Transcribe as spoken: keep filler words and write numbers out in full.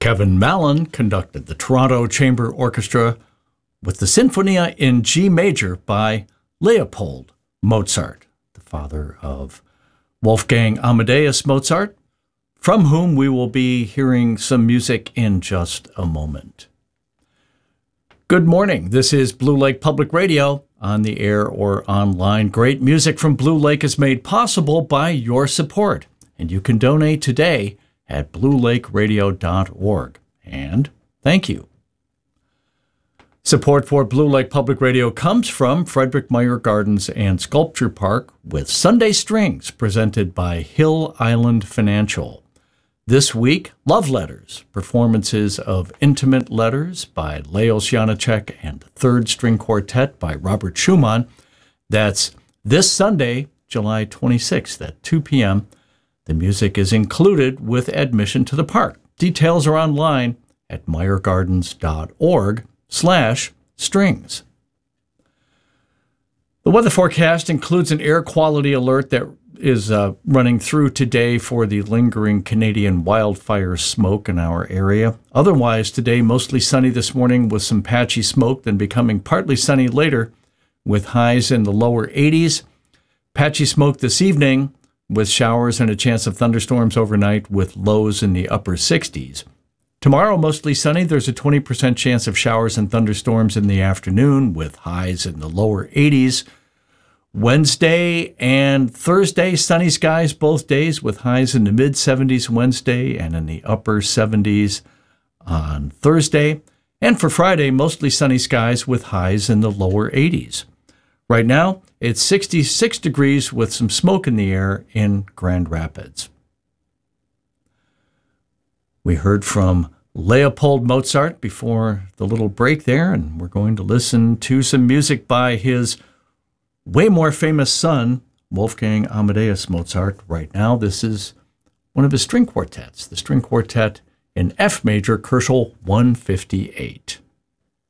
Kevin Mallon conducted the Toronto Chamber Orchestra with the Sinfonia in G major by Leopold Mozart, the father of Wolfgang Amadeus Mozart, from whom we will be hearing some music in just a moment. Good morning. This is Blue Lake Public Radio, on the air or online. Great music from Blue Lake is made possible by your support, and you can donate today at blue lake radio dot org. And thank you. Support for Blue Lake Public Radio comes from Frederick Meyer Gardens and Sculpture Park with Sunday Strings, presented by Hill Island Financial. This week, Love Letters, performances of Intimate Letters by Leos Janáček and Third String Quartet by Robert Schumann. That's this Sunday, July twenty-sixth at two p.m. The music is included with admission to the park. Details are online at meyer gardens dot org slash strings. The weather forecast includes an air quality alert that is uh, running through today for the lingering Canadian wildfire smoke in our area. Otherwise, today mostly sunny this morning with some patchy smoke, then becoming partly sunny later with highs in the lower eighties. Patchy smoke this evening with showers and a chance of thunderstorms overnight with lows in the upper sixties. Tomorrow, mostly sunny. There's a twenty percent chance of showers and thunderstorms in the afternoon with highs in the lower eighties. Wednesday and Thursday, sunny skies both days with highs in the mid seventies Wednesday and in the upper seventies on Thursday. And for Friday, mostly sunny skies with highs in the lower eighties. Right now, it's sixty-six degrees with some smoke in the air in Grand Rapids. We heard from Leopold Mozart before the little break there, and we're going to listen to some music by his way more famous son, Wolfgang Amadeus Mozart. Right now, this is one of his string quartets, the string quartet in F major, Koelschel one fifty-eight.